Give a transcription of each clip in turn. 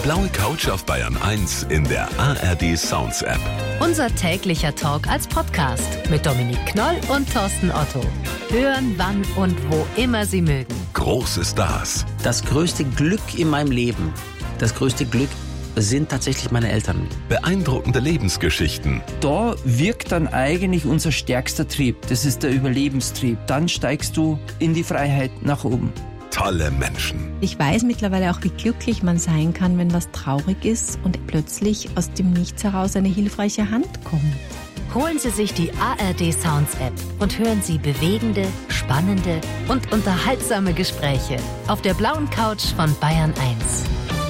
blaue Couch auf Bayern 1 in der ARD Sounds App. Unser täglicher Talk als Podcast mit Dominique Knoll und Thorsten Otto. Hören, wann und wo immer Sie mögen. Große Stars. Das größte Glück in meinem Leben, das größte Glück sind tatsächlich meine Eltern. Beeindruckende Lebensgeschichten. Da wirkt dann eigentlich unser stärkster Trieb. Das ist der Überlebenstrieb. Dann steigst du in die Freiheit nach oben. Tolle Menschen. Ich weiß mittlerweile auch, wie glücklich man sein kann, wenn was traurig ist und plötzlich aus dem Nichts heraus eine hilfreiche Hand kommt. Holen Sie sich die ARD Sounds App und hören Sie bewegende, spannende und unterhaltsame Gespräche auf der blauen Couch von Bayern 1.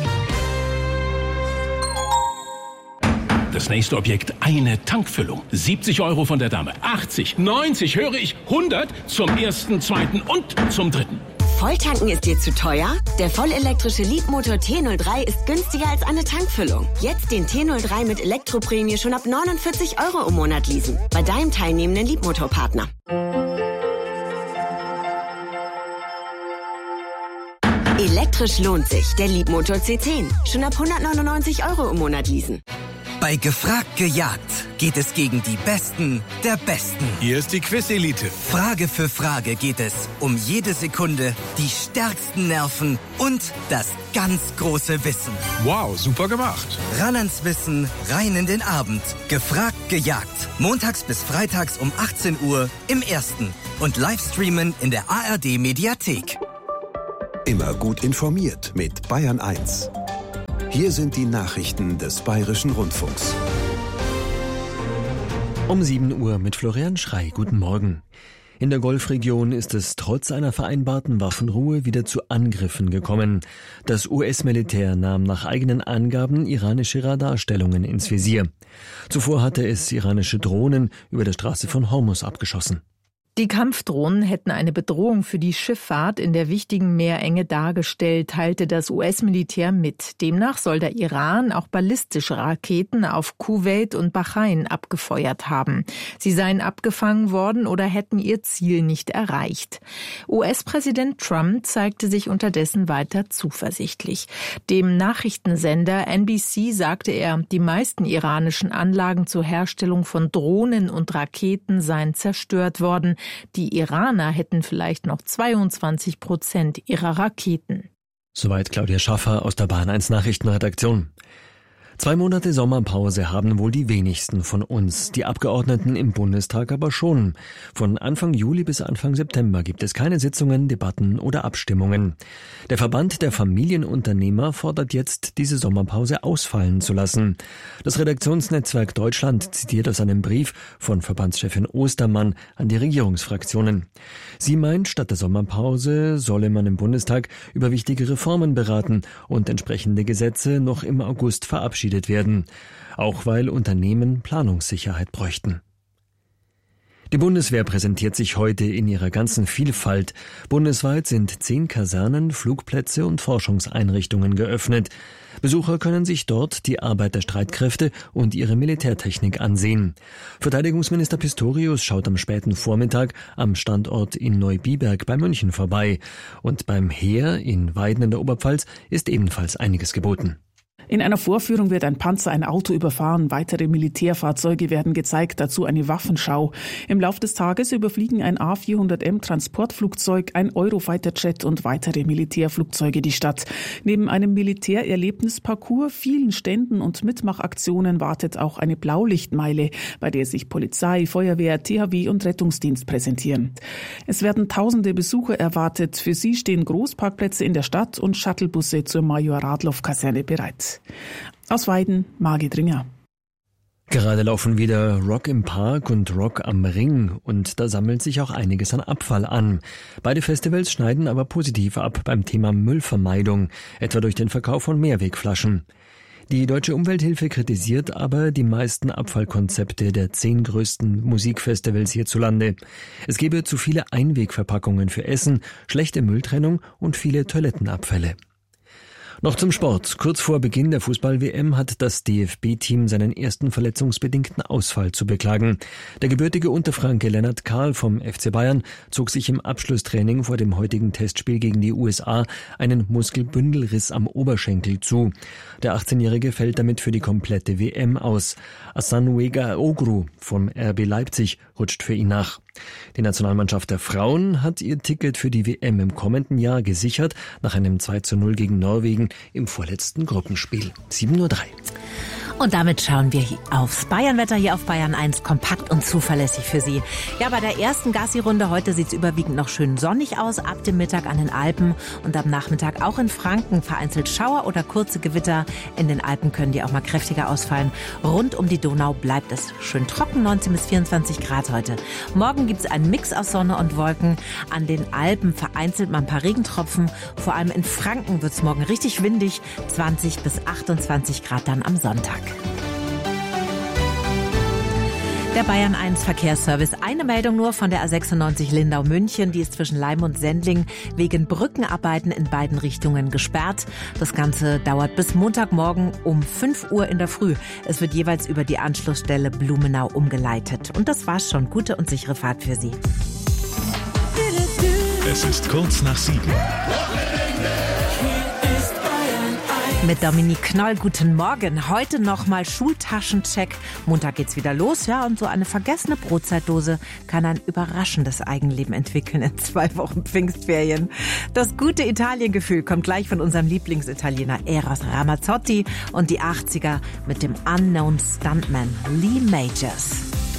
Das nächste Objekt, eine Tankfüllung. 70 € von der Dame, 80, 90, höre ich, 100 zum ersten, zweiten und zum dritten. Volltanken ist dir zu teuer? Der vollelektrische Leapmotor T03 ist günstiger als eine Tankfüllung. Jetzt den T03 mit Elektroprämie schon ab 49 € im Monat leasen. Bei deinem teilnehmenden Leapmotor-Partner. Elektrisch lohnt sich. Der Leapmotor C10. Schon ab 199 € im Monat leasen. Bei Gefragt gejagt geht es gegen die Besten der Besten. Hier ist die Quiz-Elite. Frage für Frage geht es um jede Sekunde, die stärksten Nerven und das ganz große Wissen. Wow, super gemacht. Ran ans Wissen, rein in den Abend. Gefragt gejagt. Montags bis freitags um 18 Uhr im Ersten. Und Livestreamen in der ARD-Mediathek. Immer gut informiert mit Bayern 1. Hier sind die Nachrichten des Bayerischen Rundfunks. Um 7 Uhr mit Florian Schrey. Guten Morgen. In der Golfregion ist es trotz einer vereinbarten Waffenruhe wieder zu Angriffen gekommen. Das US-Militär nahm nach eigenen Angaben iranische Radarstellungen ins Visier. Zuvor hatte es iranische Drohnen über der Straße von Hormuz abgeschossen. Die Kampfdrohnen hätten eine Bedrohung für die Schifffahrt in der wichtigen Meerenge dargestellt, teilte das US-Militär mit. Demnach soll der Iran auch ballistische Raketen auf Kuwait und Bahrain abgefeuert haben. Sie seien abgefangen worden oder hätten ihr Ziel nicht erreicht. US-Präsident Trump zeigte sich unterdessen weiter zuversichtlich. Dem Nachrichtensender NBC sagte er, die meisten iranischen Anlagen zur Herstellung von Drohnen und Raketen seien zerstört worden. Die Iraner hätten vielleicht noch 22% ihrer Raketen. Soweit Claudia Schaffer aus der Bayern 1 Nachrichtenredaktion. 2 Monate Sommerpause haben wohl die wenigsten von uns, die Abgeordneten im Bundestag aber schon. Von Anfang Juli bis Anfang September gibt es keine Sitzungen, Debatten oder Abstimmungen. Der Verband der Familienunternehmer fordert jetzt, diese Sommerpause ausfallen zu lassen. Das Redaktionsnetzwerk Deutschland zitiert aus einem Brief von Verbandschefin Ostermann an die Regierungsfraktionen. Sie meint, statt der Sommerpause solle man im Bundestag über wichtige Reformen beraten und entsprechende Gesetze noch im August verabschieden werden, auch weil Unternehmen Planungssicherheit bräuchten. Die Bundeswehr präsentiert sich heute in ihrer ganzen Vielfalt. Bundesweit sind 10 Kasernen, Flugplätze und Forschungseinrichtungen geöffnet. Besucher können sich dort die Arbeit der Streitkräfte und ihre Militärtechnik ansehen. Verteidigungsminister Pistorius schaut am späten Vormittag am Standort in Neubiberg bei München vorbei. Und beim Heer in Weiden in der Oberpfalz ist ebenfalls einiges geboten. In einer Vorführung wird ein Panzer ein Auto überfahren, weitere Militärfahrzeuge werden gezeigt, dazu eine Waffenschau. Im Lauf des Tages überfliegen ein A400M Transportflugzeug, ein Eurofighter-Jet und weitere Militärflugzeuge die Stadt. Neben einem Militärerlebnisparcours, vielen Ständen und Mitmachaktionen wartet auch eine Blaulichtmeile, bei der sich Polizei, Feuerwehr, THW und Rettungsdienst präsentieren. Es werden tausende Besucher erwartet. Für sie stehen Großparkplätze in der Stadt und Shuttlebusse zur Major-Radloff-Kaserne bereit. Aus Weiden, Margit Ringer. Gerade laufen wieder Rock im Park und Rock am Ring und da sammelt sich auch einiges an Abfall an. Beide Festivals schneiden aber positiv ab beim Thema Müllvermeidung, etwa durch den Verkauf von Mehrwegflaschen. Die Deutsche Umwelthilfe kritisiert aber die meisten Abfallkonzepte der 10 größten Musikfestivals hierzulande. Es gebe zu viele Einwegverpackungen für Essen, schlechte Mülltrennung und viele Toilettenabfälle. Noch zum Sport. Kurz vor Beginn der Fußball-WM hat das DFB-Team seinen ersten verletzungsbedingten Ausfall zu beklagen. Der gebürtige Unterfranke Lennart Kahl vom FC Bayern zog sich im Abschlusstraining vor dem heutigen Testspiel gegen die USA einen Muskelbündelriss am Oberschenkel zu. Der 18-Jährige fällt damit für die komplette WM aus. Asanuega Ogru vom RB Leipzig rutscht für ihn nach. Die Nationalmannschaft der Frauen hat ihr Ticket für die WM im kommenden Jahr gesichert, nach einem 2:0 gegen Norwegen im vorletzten Gruppenspiel. 7:03 Uhr. Und damit schauen wir aufs Bayernwetter hier auf Bayern 1, kompakt und zuverlässig für Sie. Ja, bei der ersten Gassi-Runde heute sieht es überwiegend noch schön sonnig aus, ab dem Mittag an den Alpen und am Nachmittag auch in Franken vereinzelt Schauer oder kurze Gewitter. In den Alpen können die auch mal kräftiger ausfallen. Rund um die Donau bleibt es schön trocken, 19 bis 24 Grad heute. Morgen gibt es einen Mix aus Sonne und Wolken. An den Alpen vereinzelt mal ein paar Regentropfen. Vor allem in Franken wird es morgen richtig windig, 20 bis 28 Grad dann am Sonntag. Der Bayern 1 Verkehrsservice. Eine Meldung nur von der A96 Lindau-München. Die ist zwischen Leim und Sendling wegen Brückenarbeiten in beiden Richtungen gesperrt. Das Ganze dauert bis Montagmorgen um 5 Uhr in der Früh. Es wird jeweils über die Anschlussstelle Blumenau umgeleitet. Und das war's schon. Gute und sichere Fahrt für Sie. Es ist kurz nach 7. Mit Dominique Knoll, guten Morgen. Heute nochmal Schultaschencheck. Montag geht's wieder los, ja, und so eine vergessene Brotzeitdose kann ein überraschendes Eigenleben entwickeln in 2 Wochen Pfingstferien. Das gute Italiengefühl kommt gleich von unserem Lieblingsitaliener Eros Ramazzotti und die 80er mit dem Unknown Stuntman Lee Majors.